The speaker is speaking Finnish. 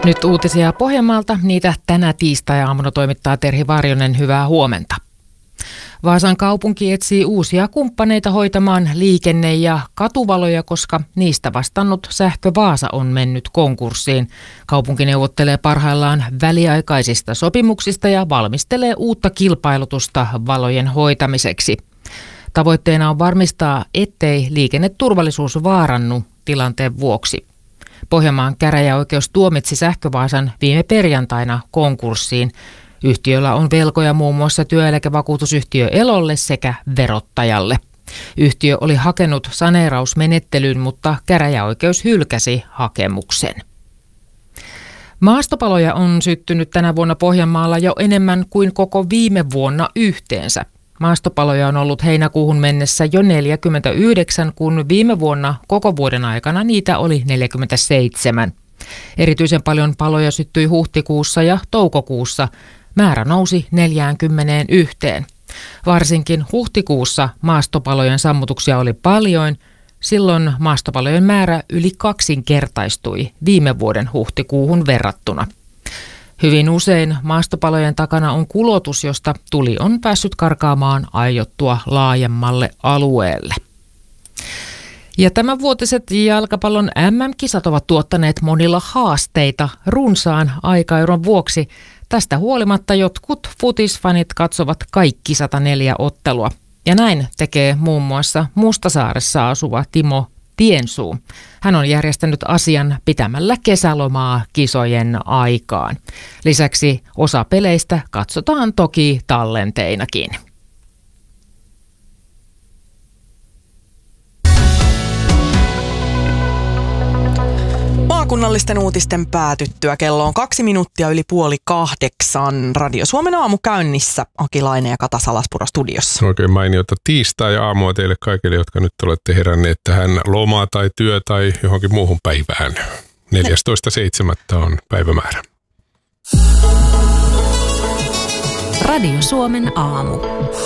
Nyt uutisia Pohjanmaalta, niitä tänä tiistai-aamuna toimittaa Terhi Varjonen, hyvää huomenta. Vaasan kaupunki etsii uusia kumppaneita hoitamaan liikenne- ja katuvaloja, koska niistä vastannut Sähkö Vaasa on mennyt konkurssiin. Kaupunki neuvottelee parhaillaan väliaikaisista sopimuksista ja valmistelee uutta kilpailutusta valojen hoitamiseksi. Tavoitteena on varmistaa, ettei liikenneturvallisuus vaarannu tilanteen vuoksi. Pohjanmaan käräjäoikeus tuomitsi Sähkö Vaasan viime perjantaina konkurssiin. Yhtiöllä on velkoja muun muassa työeläkevakuutusyhtiö Elolle sekä verottajalle. Yhtiö oli hakenut saneerausmenettelyn, mutta käräjäoikeus hylkäsi hakemuksen. Maastopaloja on syttynyt tänä vuonna Pohjanmaalla jo enemmän kuin koko viime vuonna yhteensä. Maastopaloja on ollut heinäkuuhun mennessä jo 49, kun viime vuonna koko vuoden aikana niitä oli 47. Erityisen paljon paloja syttyi huhtikuussa ja toukokuussa. Määrä nousi 41. Varsinkin huhtikuussa maastopalojen sammutuksia oli paljon. Silloin maastopalojen määrä yli kaksinkertaistui viime vuoden huhtikuuhun verrattuna. Hyvin usein maastopalojen takana on kulotus, josta tuli on päässyt karkaamaan aiottua laajemmalle alueelle. Ja tämänvuotiset jalkapallon MM-kisat ovat tuottaneet monilla haasteita runsaan aikaeron vuoksi. Tästä huolimatta jotkut futisfanit katsovat kaikki 104 ottelua. Ja näin tekee muun muassa Mustasaaressa asuva Timo Tiensuu. Hän on järjestänyt asian pitämällä kesälomaa kisojen aikaan. Lisäksi osa peleistä katsotaan toki tallenteinakin. Maakunnallisten uutisten päätyttyä kello on 2 minuuttia yli 7:30. Radio Suomen aamu käynnissä. Aki Laine ja Kata Salaspuro studiossa. Oikein mainiota tiistai-aamua teille kaikille, jotka nyt olette heränneet tähän lomaa tai työ tai johonkin muuhun päivään. 14.7. on päivämäärä. Radio Suomen aamu.